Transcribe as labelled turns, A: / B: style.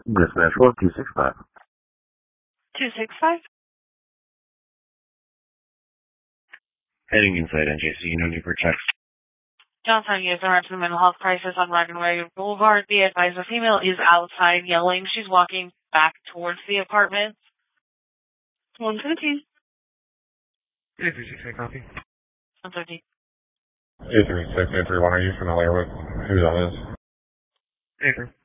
A: Dispatch 265.
B: 265?
A: Heading inside NJC, no need for checks.
B: Johnson is arrived to the mental health crisis on Wagonway Boulevard. The advisor female is outside yelling. She's walking back towards the apartment. 115.
C: 836, copy.
B: 150.
C: 836, 831, are you familiar with who that is?
A: 8